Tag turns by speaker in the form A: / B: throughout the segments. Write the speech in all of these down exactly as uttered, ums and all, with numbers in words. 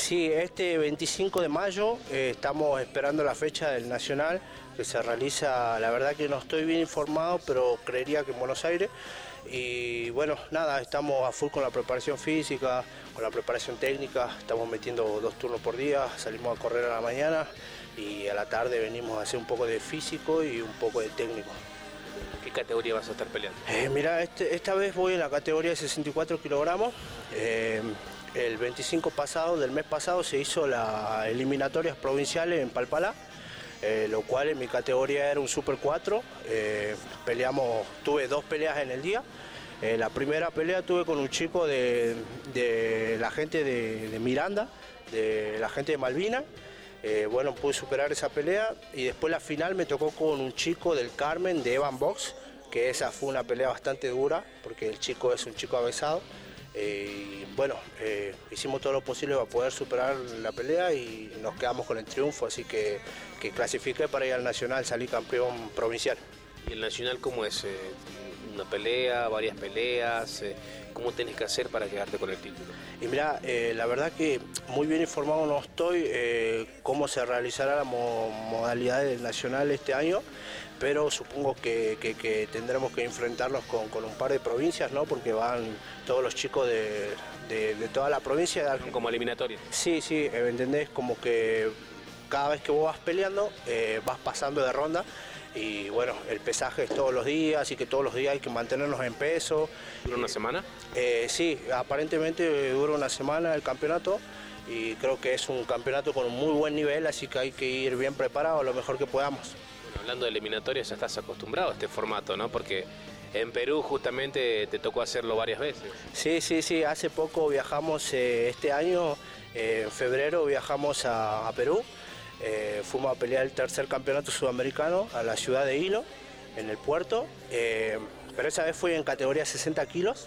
A: Sí, este veinticinco de mayo eh, estamos esperando la fecha del Nacional, que se realiza, la verdad que no estoy bien informado, pero creería que en Buenos Aires. Y bueno, nada, estamos a full con la preparación física, con la preparación técnica, estamos metiendo dos turnos por día, salimos a correr a la mañana y a la tarde venimos a hacer un poco de físico y un poco de técnico.
B: ¿Qué categoría vas a estar peleando?
A: Eh, mira, este, esta vez voy en la categoría de sesenta y cuatro kilogramos. Eh, el veinticinco pasado, del mes pasado, se hizo las eliminatorias provinciales en Palpalá, eh, lo cual en mi categoría era un Super cuatro. Eh, peleamos, tuve dos peleas en el día. Eh, la primera pelea tuve con un chico de, de la gente de, de Miranda, de la gente de Malvina. Eh, bueno, pude superar esa pelea y después la final me tocó con un chico del Carmen, de Evan Box, que esa fue una pelea bastante dura porque el chico es un chico avesado. Eh, y bueno, eh, hicimos todo lo posible para poder superar la pelea y nos quedamos con el triunfo, así que, que clasifiqué para ir al Nacional, salí campeón provincial.
B: ¿Y el Nacional cómo es? Eh, ¿Una pelea, varias peleas? Eh, ¿Cómo tenés que hacer para quedarte con el título?
A: Y mira, eh, la verdad que muy bien informado no estoy eh, cómo se realizará la mo modalidad del Nacional este año, pero supongo que, que, que tendremos que enfrentarnos con, con un par de provincias, ¿no? Porque van todos los chicos de, de, de toda la provincia.
B: ¿Son como eliminatorias?
A: Sí, sí, ¿me entendés? Como que cada vez que vos vas peleando, eh, vas pasando de ronda. Y bueno, el pesaje es todos los días, así que todos los días hay que mantenernos en peso.
B: ¿Dura una semana?
A: Eh, sí, aparentemente dura una semana el campeonato y creo que es un campeonato con un muy buen nivel, así que hay que ir bien preparado lo mejor que podamos.
B: Bueno, hablando de eliminatorias, ya estás acostumbrado a este formato, ¿no? Porque en Perú justamente te tocó hacerlo varias veces.
A: Sí, sí, sí, hace poco viajamos, eh, este año, eh, en febrero viajamos a, a Perú. Eh, fuimos a pelear el tercer campeonato sudamericano a la ciudad de Hilo, en el puerto, eh, pero esa vez fue en categoría sesenta kilos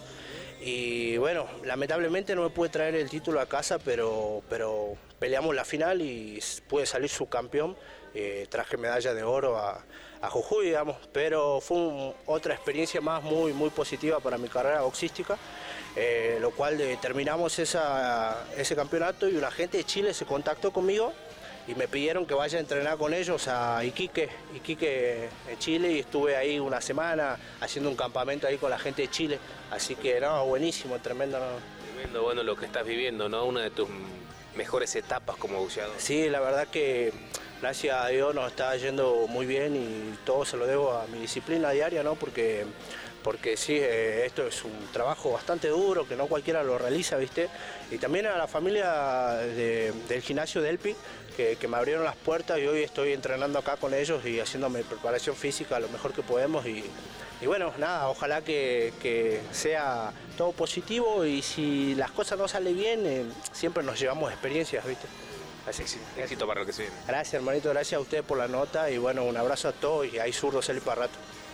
A: y bueno, lamentablemente no me pude traer el título a casa, pero, pero peleamos la final y pude salir subcampeón, eh, traje medalla de oro a, a Jujuy, digamos, pero fue un, otra experiencia más muy, muy positiva para mi carrera boxística, eh, lo cual eh, terminamos esa, ese campeonato y una gente de Chile se contactó conmigo y me pidieron que vaya a entrenar con ellos a Iquique, Iquique, Chile, y estuve ahí una semana haciendo un campamento ahí con la gente de Chile, así que no, buenísimo, tremendo. ¿No?
B: Tremendo, bueno, lo que estás viviendo, ¿no? Una de tus mejores etapas como boxeador.
A: Sí, la verdad que gracias a Dios nos está yendo muy bien y todo se lo debo a mi disciplina diaria, ¿no? Porque porque sí, eh, esto es un trabajo bastante duro, que no cualquiera lo realiza, ¿viste? Y también a la familia de, del gimnasio Delpi, que, que me abrieron las puertas y hoy estoy entrenando acá con ellos y haciendo mi preparación física lo mejor que podemos y, y bueno, nada, ojalá que, que sea todo positivo y si las cosas no salen bien, eh, siempre nos llevamos experiencias, ¿viste?
B: Así que éxito para lo que se viene.
A: Gracias, hermanito, gracias a ustedes por la nota y bueno, un abrazo a todos y ahí zurdo Celi para rato.